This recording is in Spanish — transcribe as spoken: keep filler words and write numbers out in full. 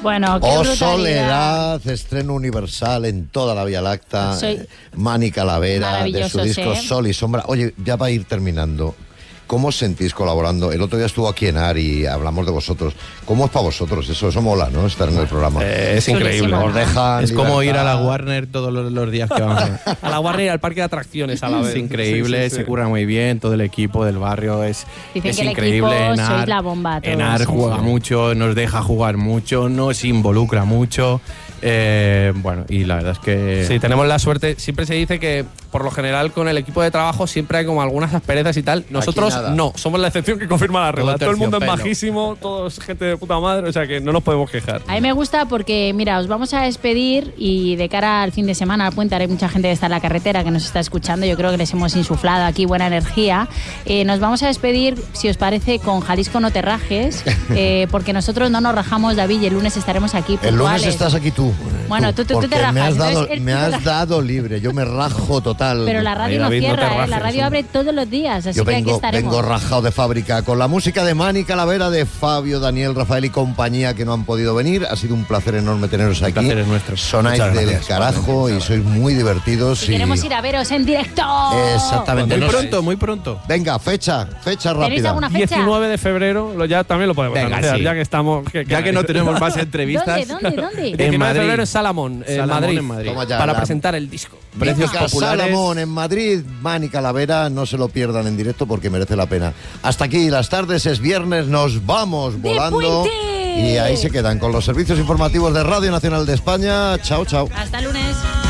Bueno, qué Oh, brutalidad. Soledad, estreno universal en toda la Vía Láctea. Soy eh, Mani Calavera, de su disco ¿eh? Sol y Sombra. Oye, ya va a ir terminando. ¿Cómo os sentís colaborando? El otro día estuvo aquí en Ari y hablamos de vosotros. ¿Cómo es para vosotros? Eso, eso mola, ¿no? Estar en el programa. Eh, es increíble. Os dejan Es como ir a la libertad. Warner todos los, los días que vamos. A la Warner y al parque de atracciones a la vez. Es increíble, Sí, sí, sí. se curra muy bien, todo el equipo del barrio es, Dicen es que el increíble. equipo Enar, sois la bomba todos, Enar sí, juega sí. mucho, nos deja jugar mucho, nos involucra mucho. Eh, bueno, y la verdad es que... Sí, tenemos la suerte. Siempre se dice que, por lo general, con el equipo de trabajo siempre hay como algunas asperezas y tal. Nosotros nada. no, somos la excepción que confirma la regla. Todo Todo, el mundo es terciopelo. majísimo, todos gente de puta madre, o sea que no nos podemos quejar. A mí me gusta porque, mira, os vamos a despedir y de cara al fin de semana, al puente, hay mucha gente que está en la carretera que nos está escuchando. Yo creo que les hemos insuflado aquí buena energía. Eh, nos vamos a despedir, si os parece, con Jalisco No Te Rajes, eh, porque nosotros no nos rajamos, David, y el lunes estaremos aquí El lunes puntuales. estás aquí tú. Bueno, tú- tú- tú porque te rajas, Me has dado, entonces él me te has raja. dado libre. Yo me rajo total. Pero la radio Ahí, no David, no te cierra, ¿eh? rajes, La radio ¿no? abre todos los días, así Yo que aquí vengo, estaremos. vengo rajado de fábrica con la música de Mani Calavera, de Fabio, Daniel, Rafael y compañía que no han podido venir. Ha sido un placer enorme teneros aquí. placer es nuestro. Sonáis Muchas del gracias. carajo y sois muy divertidos. Y queremos ir a veros en directo. Exactamente. Muy No sé. pronto, muy pronto. Venga, fecha, fecha ¿Tenéis rápida. alguna fecha? diecinueve de febrero, lo, ya también lo podemos Venga, anunciar, sí. ya que estamos. Que, Ya que no tenemos más entrevistas. ¿Dónde, dónde, dónde? En diecinueve de Madrid. febrero en Salamón, en Salamón, Madrid, en Madrid. Toma ya, para la- presentar el disco. Precios Venga, populares. Salamón en Madrid, Mani Calavera, no se lo pierdan en directo porque merece la pena. Hasta aquí las tardes, es viernes, nos vamos volando. puente! Y ahí se quedan con los servicios informativos de Radio Nacional de España. Chao, chao. Hasta el lunes.